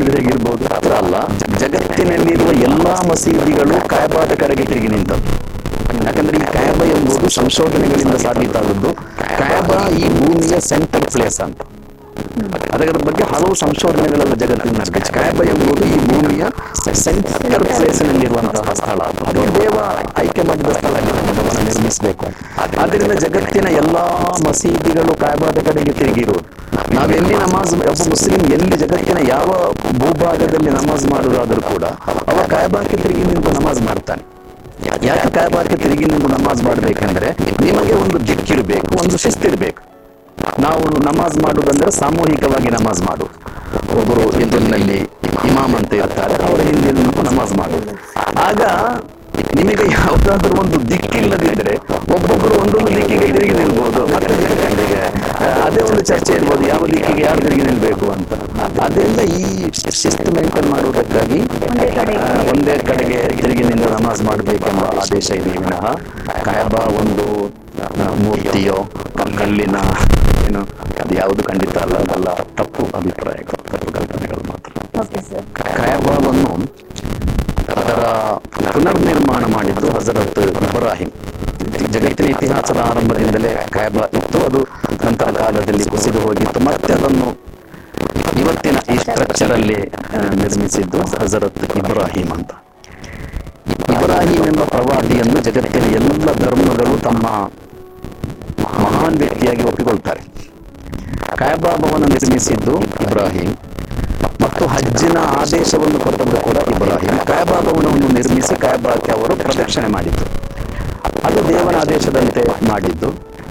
ಮಾಡಿದ್ರೆ ಹೇಗಿರ್ಬೋದು? ಹತ್ರ ಅಲ್ಲ, ಜಗತ್ತಿನಲ್ಲಿರುವ ಎಲ್ಲಾ ಮಸೀದಿಗಳು ಕಾಯಬಾದ ಕಡೆಗೆ ತಿರುಗಿ ನಿಂತದ್ದು. ಯಾಕಂದ್ರೆ ಈ ಕಾಯಬ ಎಂಬುದು ಸಂಶೋಧನೆಗಳಿಂದ ಸಾಬೀತಾದದ್ದು. ಕಾಯಬ ಈ ಭೂಮಿಯ ಸೆಂಟರ್ ಪ್ಲೇಸ್ ಅಂತ. ಅದರ ಬಗ್ಗೆ ಹಲವು ಸಂಶೋಧನೆಗಳೆಲ್ಲ ಜಗತ್ತಿನ ನಡೆದಿದೆ. ಕಾಯಬ ಎಂಬುದು ಈ ಭೂಮಿಯ ಸೆಂಟರ್ ಪ್ಲೇಸ್ ನಲ್ಲಿರುವಂತಹ ಸ್ಥಳ. ಅದು ದೇವ ಆಯ್ಕೆ ಮಾಡಿದ ಸ್ಥಳ, ಭವನ ನಿರ್ಮಿಸಬೇಕು. ಆದ್ದರಿಂದ ಜಗತ್ತಿನ ಎಲ್ಲಾ ಮಸೀದಿಗಳು ಕಾಯಬಾದ ಕಡೆಗೆ ತಿರುಗಿರುವುದು. ನಾವೆಲ್ಲಿ ನಮಾಜ್, ಒಬ್ಬ ಮುಸ್ಲಿಂ ಎಲ್ಲಿ ಜಗತ್ತಿನ ಯಾವ ಭೂಭಾಗದಲ್ಲಿ ನಮಾಜ್ ಮಾಡುವುದಾದ್ರೂ ಕೂಡ ಅವ ಕಾಯಬಾಕ್ಕೆ ತಿರುಗಿ ನಿಂತು ನಮಾಜ್ ಮಾಡ್ತಾನೆ. ಯಾಕೆ ಕಾಯಬಾಕ್ಕೆ ತಿರುಗಿ ನಿಂತು ನಮಾಜ್ ಮಾಡ್ಬೇಕಂದ್ರೆ ನಿಮಗೆ ಒಂದು ದಿಕ್ಕಿರ್ಬೇಕು, ಒಂದು ಶಿಸ್ತಿರ್ಬೇಕು. ನಾವು ನಮಾಜ್ ಮಾಡುವುದಂದ್ರೆ ಸಾಮೂಹಿಕವಾಗಿ ನಮಾಜ್ ಮಾಡುವುದು. ಒಬ್ಬರು ಎದುರಿನಲ್ಲಿ ಇಮಾಮ್ ಅಂತ ಇರ್ತಾರೆ, ಅವರ ಹಿಂದೆ ನಮಾಜ್ ಮಾಡುವುದು. ಆಗ ನಿಮಗೆ ಯಾವುದಾದ್ರೂ ಒಂದು ದಿಕ್ಕಿಲ್ಲದಿದ್ರೆ ಒಬ್ಬೊಬ್ಬರು ಒಂದೊಂದು ದಿಕ್ಕಿಗೆ ತಿರುಗಿ ನಿಲ್ಬಹುದು. ಮತ್ತೆ ಅದೇ ಒಂದು ಚರ್ಚೆ ಇರ್ಬೋದು, ಯಾವ ದಿಕ್ಕಿಗೆ ಯಾರು ತಿರುಗಿ ನಿಲ್ಬೇಕು ಅಂತ. ಅದೆಲ್ಲ ಈ ಶಿಸ್ತು ಮೇಂಟೈನ್ ಮಾಡುವುದಕ್ಕಾಗಿ ಒಂದೇ ಕಡೆಗೆ ತಿರುಗಿ ನಿಂತು ನಮಾಜ್ ಮಾಡಬೇಕೆಂಬ ಆದೇಶ ಇದೆ ವಿನಃ ಕಾಯಬ ಒಂದು ಮೂರ್ತಿಯೋ ಕಲ್ಲಿನ ಏನು ಅದು ಯಾವುದು ಖಂಡಿತ ಅಲ್ಲ. ಅದೆಲ್ಲ ತಪ್ಪು ಅಭಿಪ್ರಾಯಗಳು, ತಪ್ಪು ಕಲ್ಪನೆಗಳು ಮಾತ್ರ. ಕಾಯಬವನ್ನು ಅದರ ಪುನರ್ ನಿರ್ಮಾಣ ಮಾಡಿದ್ದು ಹಜರತ್ ಇಬ್ರಾಹಿಂ. ಜಗತ್ತಿನ ಇತಿಹಾಸದ ಆರಂಭದಿಂದಲೇ ಕಾಯಬ ಇತ್ತು, ಅದು ನಂತರ ಕಾಲದಲ್ಲಿ ಕುಸಿದು ಹೋಗಿತ್ತು. ಮತ್ತೆ ಅದನ್ನು ಇವತ್ತಿನ ಈ ಸ್ಟ್ರಕ್ಚರ್ ಅಲ್ಲಿ ನಿರ್ಮಿಸಿದ್ದು ಹಜರತ್ ಇಬ್ರಾಹಿಂ ಅಂತ. ಇಬ್ರಾಹಿಂ ಎಂಬ ಪ್ರವಾದಿಯನ್ನು ಜಗತ್ತಿನ ಎಲ್ಲ ಧರ್ಮಗಳು ತಮ್ಮ ಮಹಾನ್ ವ್ಯಕ್ತಿಯಾಗಿ ಒಪ್ಪಿಕೊಳ್ತಾರೆ. ಕಾಯಬಾ ಭವನ ನಿರ್ಮಿಸಿದ್ದು ಇಬ್ರಾಹಿಂ ಮತ್ತು ಹಜ್ಜಿನ ಆದೇಶವನ್ನು ಕೊಟ್ಟದ್ದು ಕೂಡ ಇಬ್ರಾಹಿಂ. ಕಾಯಬಾ ಭವನವನ್ನು ನಿರ್ಮಿಸಿ ಕಾಯಬಾಕ್ಕೆ ಅವರು ಪ್ರದಕ್ಷಿಣೆ ಮಾಡಿದ್ದು, ಅದು ದೇವರ ಆದೇಶದಂತೆ ಮಾಡಿದ್ದು.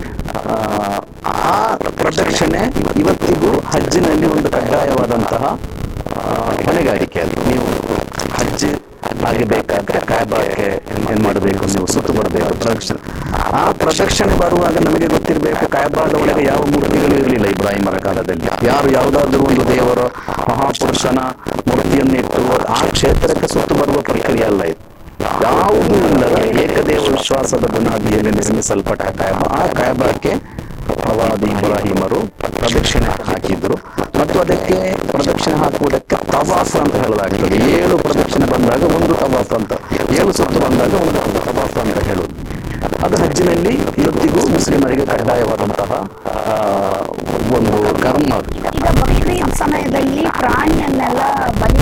ಆ ಪ್ರದಕ್ಷಿಣೆ ಇವತ್ತಿಗೂ ಹಜ್ಜಿನಲ್ಲಿ ಒಂದು ಕಡ್ಡಾಯವಾದಂತಹ ಹೊಣೆಗಾರಿಕೆ. ಅದು ನೀವು ಹಜ್ ಆಗಬೇಕಾದ್ರೆ ಕಾಯಬಾಕ್ಕೆ ಏನ್ ಮಾಡಬೇಕು, ನೀವು ಸುತ್ತು ಬರಬೇಕು ಪ್ರದಕ್ಷಿಣೆ. ಆ ಪ್ರದಕ್ಷಿಣೆ ಬರುವಾಗ ನಮಗೆ ಗೊತ್ತಿರಬೇಕು, ಕಾಯಬಾದ ಒಳಗೆ ಯಾವ ಮೂರ್ತಿಗಳು ಇರಲಿಲ್ಲ ಇಬ್ರಾಹಿಮರ ಕಾಲದಲ್ಲಿ. ಯಾರು ಯಾವುದಾದ್ರೂ ಒಂದು ದೇವರ ಮಹಾಪುರುಷನ ಮೂರ್ತಿಯನ್ನಿಟ್ಟು ಆ ಕ್ಷೇತ್ರಕ್ಕೆ ಸುತ್ತು ಬರುವ ಪ್ರಕ್ರಿಯೆ ಅಲ್ಲ ಇದು. ಯಾವುದೂ ಇಲ್ಲದ ಏಕದೇವ ವಿಶ್ವಾಸದ ಬುನಾದಿಯಲ್ಲಿ ನಿರ್ಮಿಸಲ್ಪಟ್ಟ ಕಾಯಬ. ಆ ಕಾಯಬಾಕ್ಕೆ ಪ್ರವಾದಿ ಇಬ್ರಾಹಿಮರು ಪ್ರದಕ್ಷಿಣೆ ಹಾಕಿದ್ರು. ಮತ್ತು ಅದಕ್ಕೆ ಪ್ರದಕ್ಷಿಣೆ ಹಾಕುವುದಕ್ಕೆ ತವಾಫ್ ಅಂತ ಹೇಳಲಾಗ್ತದೆ. 7 ಪ್ರದಕ್ಷಿಣೆ ಬಂದಾಗ ಒಂದು ತವಾಫ್ ಅಂತ, 7 ಸುತ್ತು ಬಂದಾಗ ಒಂದು ತವಾಫ್ ಅಂತ ಹೇಳುವುದು. ಅದು ಹಜ್ಜಿನಲ್ಲಿ ಇವತ್ತಿಗೂ ಮುಸ್ಲಿಮರಿಗೆ ಕಡ್ಡಾಯವಾದಂತಹ ಒಂದು ಕರ್ಮ. ಬಕ್ರೀದ್ ಸಮಯದಲ್ಲಿ ಪ್ರಾಣಿಯನ್ನೆಲ್ಲ ಬಲಿ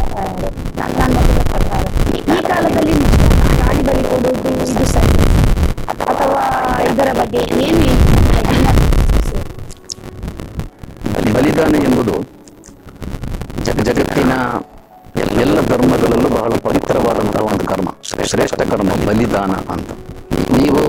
ಈ ಕಾಲದಲ್ಲಿ ಪ್ರಾಣಿ ಬಲಿ ಕೊಡುವುದು ಇದು ಸರಿ ಅಥವಾ ಇದರ ಬಗ್ಗೆ ಏನು? ಬಲಿದಾನ ಎಂಬುದು ಜಗತ್ತಿನ ಎಲ್ಲ ಧರ್ಮಗಳಲ್ಲೂ ಬಹಳ ಪವಿತ್ರವಾದಂತಹ ಒಂದು ಕರ್ಮ, ಶ್ರೇಷ್ಠ ಕರ್ಮ ಬಲಿದಾನ ಅಂತ. ನೀವು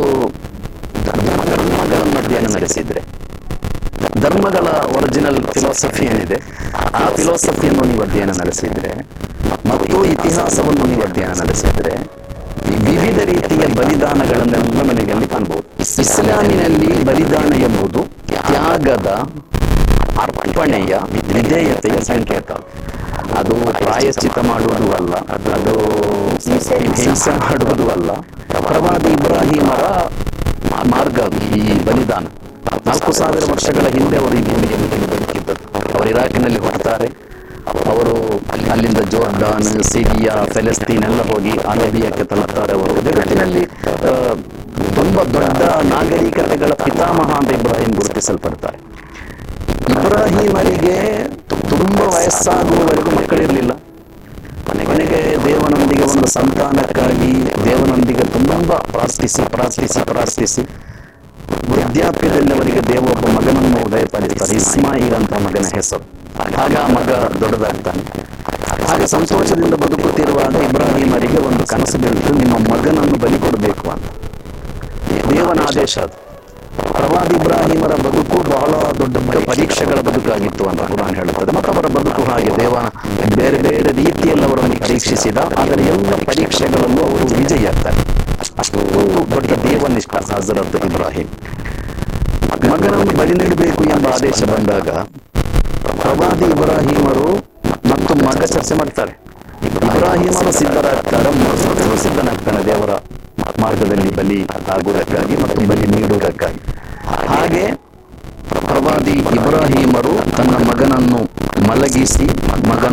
ಧರ್ಮಗಳನ್ನು ಅಧ್ಯಯನ ನಡೆಸಿದ್ರೆ ಧರ್ಮಗಳ ಒರಿಜಿನಲ್ ಫಿಲಾಸಫಿ ಏನಿದೆ ಆ ಫಿಲಾಸಫಿಯನ್ನು ನೀವು ಅಧ್ಯಯನ ನಡೆಸಿದ್ರೆ ಮತ್ತು ಇತಿಹಾಸವನ್ನು ನೀವು ಅಧ್ಯಯನ ನಡೆಸಿದ್ರೆ ವಿವಿಧ ರೀತಿಯ ಬಲಿದಾನಗಳನ್ನೆಲ್ಲ ನನಗೆ ಅಲ್ಲಿ ಕಾಣಬಹುದು. ಇಸ್ಲಾಮಿನಲ್ಲಿ ಬಲಿದಾನ ಎಂಬುದು ತ್ಯಾಗದ, ಅರ್ಪಣೆಯ, ವಿಧೇಯತೆಯ ಸಂಕೇತ. ಅದು ಪ್ರಾಯಶ್ಚಿತ ಮಾಡುವುದು ಅಲ್ಲ, ಅದು ಹಿಂಸೆ ಮಾಡುವುದು ಅಲ್ಲ. ಪ್ರವಾದಿ ಇಬ್ರಾಹಿಮರ ಮಾರ್ಗ ಈ ಬಲಿದಾನ. 4000 ವರ್ಷಗಳ ಹಿಂದೆ ಅವರು ಈ ಭೂಮಿಯಲ್ಲಿ ಬದುಕಿದ್ದರು. ಅವರು ಇರಾಕಿನಲ್ಲಿ ಹುಟ್ಟುತ್ತಾರೆ. ಅವರು ಅಲ್ಲಿಂದ ಜೋರ್ಡಾನ್, ಸಿರಿಯಾ, ಫೆಲೆಸ್ತೀನ್ ಎಲ್ಲ ಹೋಗಿ ಅರೇಬಿಯಾಕ್ಕೆ ತಲುಪ್ತಾರೆ. ಅವರು ಜಗತ್ತಿನಲ್ಲಿ ತುಂಬಾ ದೊಡ್ಡ ನಾಗರಿಕತೆಗಳ ಪಿತಾಮಹ ಅಂತ ಇಬ್ರಾಹಿಂ ಗುರುತಿಸಲ್ಪಡ್ತಾರೆ. ಇಬ್ರಾಹಿಮರಿಗೆ ತುಂಬಾ ವಯಸ್ಸಾಗುವವರೆಗೂ ಮಕ್ಕಳಿರಲಿಲ್ಲ. ಕೊನೆಗೆ ದೇವನೊಂದಿಗೆ ಒಂದು ಸಂತಾನಕ್ಕಾಗಿ ದೇವನೊಂದಿಗೆ ತುಂಬಾ ಪ್ರಾರ್ಥಿಸಿ ವೃದ್ಧಾಪ್ಯದಲ್ಲಿ ಅವರಿಗೆ ದೇವ ಒಬ್ಬ ಮಗನನ್ನು ಉದಯಪಡಿಸ್ತಾರೆ. ಇಸ್ಮಾಯಿಲ್ ಅಂತ ಮಗನ ಹೆಸರು. ಆಗ ಮಗ ದೊಡ್ಡದಾಗ್ತಾನೆ. ಹಾಗೆ ಸಂತೋಷದಿಂದ ಬದುಕುತ್ತಿರುವಾಗ ಇಬ್ರಾಹಿಮರಿಗೆ ಒಂದು ಕನಸು ಬೀಳ್ತು, ನಿಮ್ಮ ಮಗನನ್ನು ಬಲಿ ಕೊಡಬೇಕು ಅಂತ. ದೇವನ ಆದೇಶ ಅದು. ಪ್ರವಾದಿ ಇಬ್ರಾಹಿಮರ ಬದುಕು ಬಹಳ ದೊಡ್ಡ ಪರೀಕ್ಷೆಗಳ ಬದುಕಾಗಿತ್ತು ಅಂತ ಕುರಾನ್ ಹೇಳುತ್ತದೆ. ಮತ್ತು ಅವರ ಬದುಕು ಹಾಗೆ ದೇವ ಬೇರೆ ಬೇರೆ ರೀತಿಯಲ್ಲಿ ಅವರನ್ನು ಪರೀಕ್ಷಿಸಿದ. ಆದರೆ ಎಲ್ಲ ಪರೀಕ್ಷೆಗಳಲ್ಲೂ ಅವರು ವಿಜಯಿಯಾಗ್ತಾರೆ. ಅಷ್ಟು ದೊಡ್ಡ ದೇವನಿಷ್ಠ ಹಜರತ್ ಇಬ್ರಾಹಿಂ. ಮಗನನ್ನು ಬಲಿ ನೀಡಬೇಕು ಎಂಬ ಆದೇಶ ಬಂದಾಗ ಪ್ರವಾದಿ ಇಬ್ರಾಹಿಮರು ಮತ್ತು ಮಗ ಚರ್ಚೆ ಮಾಡ್ತಾರೆ. ಇಬ್ರಾಹಿಮರು ಸಿದ್ಧರಾಗ್ತಾರೆ, ಮಗನು ಸಿದ್ಧನಾಗ್ತಾನೆ ದೇವರ ಮಾರ್ಗದಲ್ಲಿ ಬಲಿ ಆಗುವುದಕ್ಕಾಗಿ ಮತ್ತು ಬಲಿ ನೀಡುವುದಕ್ಕಾಗಿ. ಹಾಗೆ ಪ್ರವಾದಿ ಇಬ್ರಾಹಿಮರು ತನ್ನ ಮಗನನ್ನು ಮಲಗಿಸಿ ಮಗನ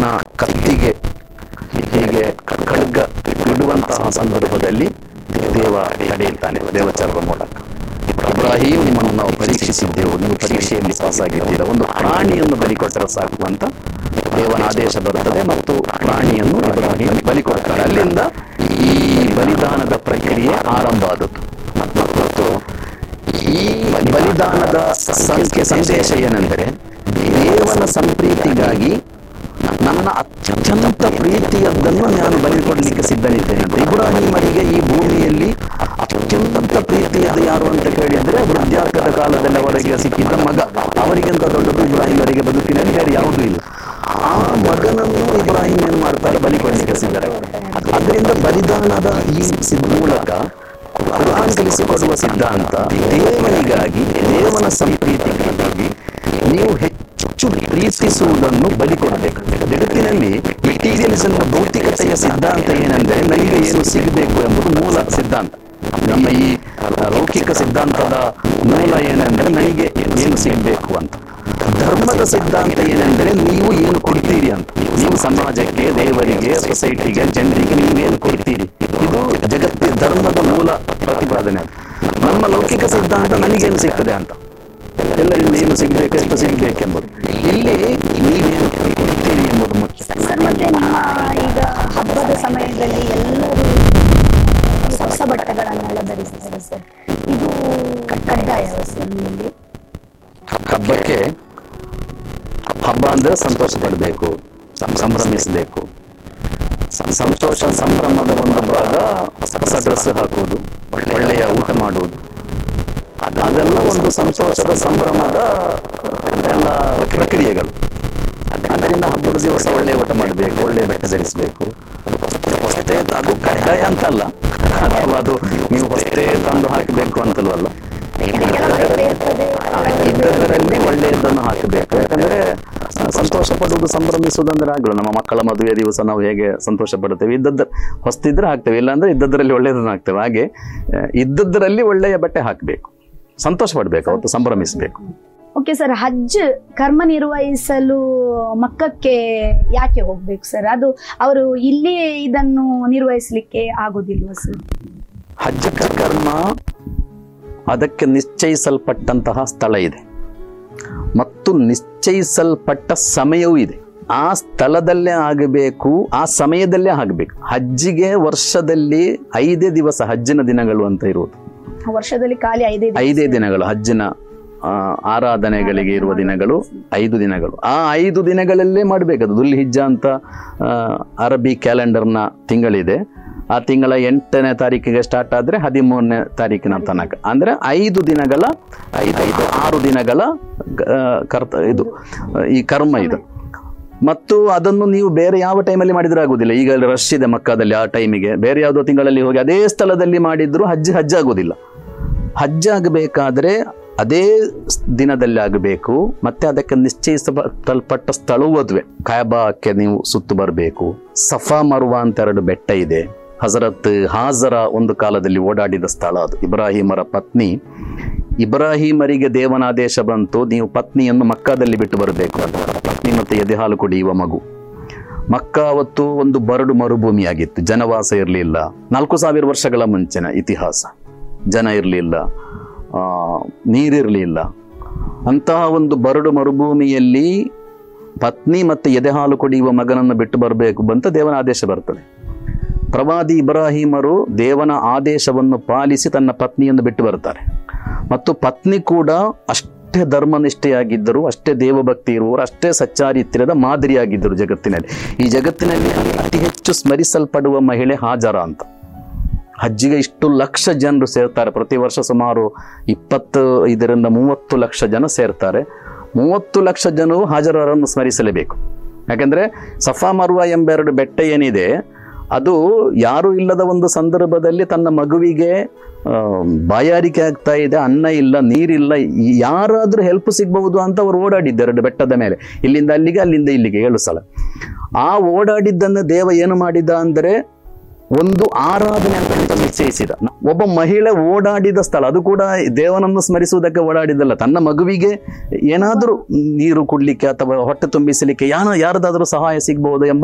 ಕತ್ತಿಗೆ ಹೀಗೆ ಖಡ್ಗ ಇಡುವಂತಹ ಸಂದರ್ಭದಲ್ಲಿ ದೇವ ತಡೆಯುತ್ತಾನೆ ದೇವಚರರ ಮೂಲಕ. ಇಬ್ರಾಹಿಂ, ನಿಮ್ಮನ್ನು ನಾವು ಪರೀಕ್ಷಿಸಿದ್ದೆವು, ನೀವು ಪರೀಕ್ಷೆಯಲ್ಲಿ ಪಾಸ್ ಆಗಿದ್ದೀರ, ಒಂದು ಪ್ರಾಣಿಯನ್ನು ಬಲಿ ಕೊಟ್ಟರೆ ಸಾಕು ಅಂತ ದೇವನ ಆದೇಶ ಬರುತ್ತದೆ ಮತ್ತು ಪ್ರಾಣಿಯನ್ನು ಇಬ್ರಾಹಿಂ ಬಲಿ ಕೊಡ್ತಾರೆ. ಅಲ್ಲಿಂದ ಈ ಬಲಿದಾನದ ಪ್ರಕ್ರಿಯೆ ಆರಂಭ ಆದದ್ದು. ಮತ್ತು ಈ ಬಲಿದಾನದ ಸಂದೇಶ ಏನೆಂದರೆ, ದೇವನ ಸಂಪ್ರೀತಿಗಾಗಿ ನನ್ನ ಅತ್ಯಂತ ಪ್ರೀತಿಯದ್ದನ್ನು ನಾನು ಬಲಿ ಕೊಡಲಿಕ್ಕೆ ಸಿದ್ಧನಿದ್ದೇನೆ ಅಂತ. ಇಬ್ರಾಹಿಮರಿಗೆ ಈ ಭೂಮಿಯಲ್ಲಿ ಅತ್ಯಂತ ಪ್ರೀತಿಯಾದ ಯಾರು ಅಂತ ಕೇಳಿದ್ರೆ ವೃದ್ಧಾಪ್ಯದ ಕಾಲದಲ್ಲಿ ಅವರಿಗೆ ಸಿಕ್ಕಿದ್ದ ಮಗ. ಅವರಿಗಿಂತ ದೊಡ್ಡದು ಇಬ್ರಾಹಿಮರಿಗೆ ಬದುಕಿನಲ್ಲಿ ಬೇರೆ ಯಾವುದೂ ಇಲ್ಲ. ಆ ಮಗನನ್ನು ಇಬ್ರಾಹಿಂ ಏನ್ ಮಾಡ್ತಾರೆ, ಬಲಿ ಕೊಡಲಿಕ್ಕೆ ಸಿದ್ಧರೆ. ಅದರಿಂದ ಬಲಿದಾನದ ಈ ಮೂಲಕ ಕುರಾನ್ ತಿಳಿಸಿಕೊಡುವ ಸಿದ್ಧಾಂತ, ದೇವನಿಗಾಗಿ, ದೇವನ ಸಂಪ್ರೀತಿಗಾಗಿ ನೀವು ಹೆಚ್ಚು ಪ್ರೀತಿಸುವುದನ್ನು ಬಲಿ ಕೊಡಬೇಕು. ಜಗತ್ತಿನಲ್ಲಿ ಮೆಟೀರಿಯಲಿಸಂ, ಭೌತಿಕತೆಯ ಸಿದ್ಧಾಂತ ಏನೆಂದರೆ ನನಗೆ ಏನು ಸಿಗಬೇಕು ಎಂಬುದು ಮೂಲ ಸಿದ್ಧಾಂತ. ನಮ್ಮ ಈ ಲೌಕಿಕ ಸಿದ್ಧಾಂತದ ಮೂಲ ಏನೆಂದರೆ ನನಗೆ ಏನು ಸಿಗಬೇಕು ಅಂತ. ಧರ್ಮದ ಸಿದ್ಧಾಂತ ಏನೆಂದರೆ ನೀವು ಏನು ಕೊಡ್ತೀರಿ ಅಂತ. ನೀವು ಸಮಾಜಕ್ಕೆ, ದೇವರಿಗೆ, ಸೊಸೈಟಿಗೆ, ಜನರಿಗೆ ನೀವೇನು ಕೊಡ್ತೀರಿ, ಇದು ಜಗತ್ತಿನ ಧರ್ಮದ ಮೂಲ ಪ್ರತಿಪಾದನೆ. ನಮ್ಮ ಲೌಕಿಕ ಸಿದ್ಧಾಂತ ನನಗೇನು ಸಿಗ್ತದೆ ಅಂತ, ಎಲ್ಲರಿಂದ ಏನು ಸಿಗಬೇಕು, ಎಷ್ಟು ಸಿಗಬೇಕೆಂಬುದು. ಇಲ್ಲಿ ನೀವೇನು ಕೊಡ್ತೀರಿ ಎಂಬುದು ಮುಖ್ಯ. ಮತ್ತೆ ಈಗ ಹಬ್ಬದ ಸಮಯದಲ್ಲಿ ಎಲ್ಲರೂ ಹೊಸ ಬಟ್ಟೆಗಳನ್ನೆಲ್ಲ ಧರಿಸ್ತಾರೆ ಸರ್, ಇದು ಕಡ್ಡಾಯ ಸರ್ ನಿಮಗೆ? ಹಬ್ಬಕ್ಕೆ, ಹಬ್ಬ ಅಂದ್ರೆ ಸಂತೋಷ ಪಡಬೇಕು, ಸಂಭ್ರಮಿಸಬೇಕು. ಸಂತೋಷ ಸಂಭ್ರಮದ ಒಂದು ಭಾಗ ಹೊಸ ಡ್ರೆಸ್ ಹಾಕುವುದು, ಒಳ್ಳೆಯ ಊಟ ಮಾಡುವುದು, ಅದೆಲ್ಲ ಒಂದು ಸಂತೋಷದ ಸಂಭ್ರಮದ ಎಲ್ಲ ಪ್ರಕ್ರಿಯೆಗಳು. ಅದರಿಂದ ಹಬ್ಬದ ದಿವಸ ಒಳ್ಳೆಯ ಊಟ ಮಾಡಬೇಕು, ಒಳ್ಳೆಯ ಬಟ್ಟೆ ಧರಿಸಬೇಕು. ಹೊಸತೆ ಅದು ಕಡ್ಡಾಯ ಅಂತಲ್ಲ, ಅಥವಾ ಅದು ನೀವು ಹೊಸತೆ ತಂದು ಹಾಕಬೇಕು ಅಂತಲ್ವಲ್ಲ, ಇದ್ದದರಲ್ಲಿ ಒಳ್ಳೆಯದನ್ನು ಹಾಕಬೇಕು. ಯಾಕಂದ್ರೆ ಸಂತೋಷ ಪಡುವುದು, ಸಂಭ್ರಮಿಸುವುದಂದ್ರೆ ಆಗಲ್ಲ. ನಮ್ಮ ಮಕ್ಕಳ ಮದುವೆ ದಿವಸ ನಾವು ಹೇಗೆ ಸಂತೋಷ ಪಡುತ್ತೇವೆ, ಹೊಸ್ತಿದ್ರೆ ಹಾಕ್ತೇವೆ, ಇಲ್ಲಾಂದ್ರೆ ಇದ್ದದ್ರಲ್ಲಿ ಒಳ್ಳೆಯದನ್ನು ಹಾಕ್ತೇವೆ. ಹಾಗೆ ಇದ್ದದ್ರಲ್ಲಿ ಒಳ್ಳೆಯ ಬಟ್ಟೆ ಹಾಕಬೇಕು, ಸಂತೋಷ ಪಡ್ಬೇಕು, ಅವತ್ತು ಸಂಭ್ರಮಿಸಬೇಕು. ಓಕೆ ಸರ್, ಹಜ್ ಕರ್ಮ ನಿರ್ವಹಿಸಲು ಮಕ್ಕಕ್ಕೆ ಯಾಕೆ ಹೋಗ್ಬೇಕು ಸರ್? ಅದು ಅವರು ಇಲ್ಲಿ ಇದನ್ನು ನಿರ್ವಹಿಸಲಿಕ್ಕೆ ಆಗೋದಿಲ್ವ ಸರ್? ಹಜ್ ಕರ್ಮ ಅದಕ್ಕೆ ನಿಶ್ಚಯಿಸಲ್ಪಟ್ಟಂತಹ ಸ್ಥಳ ಇದೆ ಮತ್ತು ನಿಶ್ಚಯಿಸಲ್ಪಟ್ಟ ಸಮಯವೂ ಇದೆ. ಆ ಸ್ಥಳದಲ್ಲೇ ಆಗಬೇಕು, ಆ ಸಮಯದಲ್ಲೇ ಆಗಬೇಕು. ಹಜ್ಜಿಗೆ ವರ್ಷದಲ್ಲಿ 5 ದಿವಸ ಹಜ್ಜಿನ ದಿನಗಳು ಅಂತ ಇರುವುದು. ವರ್ಷದಲ್ಲಿ ಖಾಲಿ 5 ದಿನಗಳು ಹಜ್ಜಿನ ಆರಾಧನೆಗಳಿಗೆ ಇರುವ ದಿನಗಳು 5 ದಿನಗಳು. ಆ 5 ದಿನಗಳಲ್ಲೇ ಮಾಡಬೇಕದು. ದುಲ್ ಹಿಜ್ಜಾ ಅಂತ ಅರಬಿ ಕ್ಯಾಲೆಂಡರ್ನ ತಿಂಗಳಿದೆ. ಆ ತಿಂಗಳ 8ನೇ ತಾರೀಕಿಗೆ ಸ್ಟಾರ್ಟ್ ಆದರೆ 13ನೇ ತಾರೀಕಿನ ತನಕ, ಅಂದ್ರೆ 5 ದಿನಗಳ 6 ದಿನಗಳ ಇದು ಈ ಕರ್ಮ ಇದು. ಮತ್ತು ಅದನ್ನು ನೀವು ಬೇರೆ ಯಾವ ಟೈಮಲ್ಲಿ ಮಾಡಿದ್ರೆ ಆಗುದಿಲ್ಲ. ಈಗ ರಶ್ ಇದೆ ಮಕ್ಕಾದಲ್ಲಿ, ಆ ಟೈಮಿಗೆ ಬೇರೆ ಯಾವುದೋ ತಿಂಗಳಲ್ಲಿ ಹೋಗಿ ಅದೇ ಸ್ಥಳದಲ್ಲಿ ಮಾಡಿದ್ರು ಹಜ್ ಆಗೋದಿಲ್ಲ. ಹಜ್ ಆಗಬೇಕಾದ್ರೆ ಅದೇ ದಿನದಲ್ಲಿ ಆಗಬೇಕು. ಮತ್ತೆ ಅದಕ್ಕೆ ನಿಶ್ಚಯಿಸಲ್ಪಟ್ಟ ಸ್ಥಳವೂ ಅದುವೆ. ಕಾಯಬಾಕ್ಕೆ ನೀವು ಸುತ್ತು ಬರಬೇಕು. ಸಫಾ ಮರ್ವ ಅಂತ 2 ಬೆಟ್ಟ ಇದೆ. ಹಜರತ್ ಹಾಜರ ಒಂದು ಕಾಲದಲ್ಲಿ ಓಡಾಡಿದ ಸ್ಥಳ ಅದು. ಇಬ್ರಾಹಿಮರ ಪತ್ನಿ, ಇಬ್ರಾಹಿಮರಿಗೆ ದೇವನಾದೇಶ ಬಂತು, ನೀವು ಪತ್ನಿಯನ್ನು ಮಕ್ಕಾದಲ್ಲಿ ಬಿಟ್ಟು ಬರಬೇಕು ಅಂತ. ಪತ್ನಿ ಮತ್ತೆ ಎದೆ ಹಾಲು ಕುಡಿಯುವ ಮಗು. ಮಕ್ಕ ಅವತ್ತು ಒಂದು ಬರಡು ಮರುಭೂಮಿಯಾಗಿತ್ತು, ಜನವಾಸ ಇರಲಿಲ್ಲ. 4000 ವರ್ಷಗಳ ಮುಂಚಿನ ಇತಿಹಾಸ. ಜನ ಇರಲಿಲ್ಲ, ನೀರಿರಲಿಲ್ಲ. ಅಂತಹ ಒಂದು ಬರಡು ಮರುಭೂಮಿಯಲ್ಲಿ ಪತ್ನಿ ಮತ್ತೆ ಎದೆ ಹಾಲು ಕುಡಿಯುವ ಮಗನನ್ನು ಬಿಟ್ಟು ಬರಬೇಕು ಅಂತ ದೇವನ ಆದೇಶ ಬರ್ತದೆ. ಪ್ರವಾದಿ ಇಬ್ರಾಹಿಮರು ದೇವನ ಆದೇಶವನ್ನು ಪಾಲಿಸಿ ತನ್ನ ಪತ್ನಿಯನ್ನು ಬಿಟ್ಟು ಬರ್ತಾರೆ. ಮತ್ತು ಪತ್ನಿ ಕೂಡ ಅಷ್ಟೇ ಧರ್ಮನಿಷ್ಠೆಯಾಗಿದ್ದರು, ಅಷ್ಟೇ ದೇವಭಕ್ತಿ ಇರುವವರು, ಅಷ್ಟೇ ಸಚ್ಚಾರಿತ್ರ್ಯದ ಮಾದರಿಯಾಗಿದ್ದರು ಜಗತ್ತಿನಲ್ಲಿ. ಈ ಜಗತ್ತಿನಲ್ಲಿ ಅತಿ ಹೆಚ್ಚು ಸ್ಮರಿಸಲ್ಪಡುವ ಮಹಿಳೆ ಹಾಜರ ಅಂತ. ಹಜ್ಜಿಗೆ ಇಷ್ಟು ಲಕ್ಷ ಜನರು ಸೇರ್ತಾರೆ. ಪ್ರತಿ ವರ್ಷ ಸುಮಾರು 25ರಿಂದ 30 ಲಕ್ಷ ಜನ ಸೇರ್ತಾರೆ. 30 ಲಕ್ಷ ಜನರು ಹಾಜರರನ್ನು ಸ್ಮರಿಸಲೇಬೇಕು. ಯಾಕಂದ್ರೆ ಸಫಾ ಮರ್ವ ಎಂಬ 2 ಬೆಟ್ಟ ಏನಿದೆ, ಅದು ಯಾರು ಇಲ್ಲದ ಒಂದು ಸಂದರ್ಭದಲ್ಲಿ ತನ್ನ ಮಗುವಿಗೆ ಬಾಯಾರಿಕೆ ಆಗ್ತಾ ಇದೆ, ಅನ್ನ ಇಲ್ಲ, ನೀರಿಲ್ಲ, ಯಾರಾದ್ರೂ ಹೆಲ್ಪ್ ಸಿಗ್ಬಹುದು ಅಂತ ಅವರು ಓಡಾಡಿದ್ದು 2 ಬೆಟ್ಟದ ಮೇಲೆ, ಇಲ್ಲಿಂದ ಅಲ್ಲಿಗೆ ಅಲ್ಲಿಂದ ಇಲ್ಲಿಗೆ 7 ಸಲ. ಆ ಓಡಾಡಿದ್ದನ್ನು ದೇವ ಏನು ಮಾಡಿದ ಅಂದರೆ ಒಂದು ಆರಾಧನೆ ಅಂತ ನಿಶ್ಚಯಿಸಿದ. ಒಬ್ಬ ಮಹಿಳೆ ಓಡಾಡಿದ ಸ್ಥಳ, ಅದು ಕೂಡ ದೇವನನ್ನು ಸ್ಮರಿಸುವುದಕ್ಕೆ ಓಡಾಡಿದ್ದಲ್ಲ, ತನ್ನ ಮಗುವಿಗೆ ಏನಾದರೂ ನೀರು ಕುಡ್ಲಿಕ್ಕೆ ಅಥವಾ ಹೊಟ್ಟೆ ತುಂಬಿಸಲಿಕ್ಕೆ ಯಾರದಾದ್ರೂ ಸಹಾಯ ಸಿಗಬಹುದು ಎಂಬ